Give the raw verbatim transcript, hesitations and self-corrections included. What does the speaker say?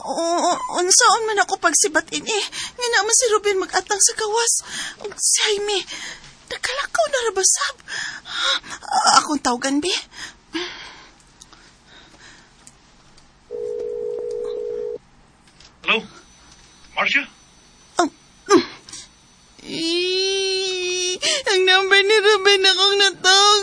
unsaon man ako pagsibat ini. Nga naman si Ruben mag-atang sa gawas. O si Jaime, nagkalakaw na rabasab. Ha? Akong tawagan, be. Hello? Marcia? Ang, mm, ang number ni Ruben akong natawag.